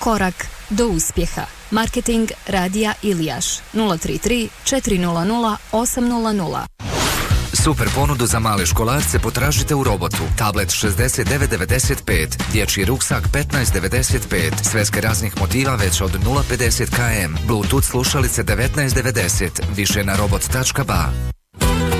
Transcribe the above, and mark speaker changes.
Speaker 1: Korak do uspjeha. Marketing Radija Ilijaš 033 400 800.
Speaker 2: Super ponudu za male školarce potražite u Robotu. Tablet 69,95, dječji ruksak 15,95, sveske raznih motiva već od 0,50 km, Bluetooth slušalice 19,90, više na robot.ba.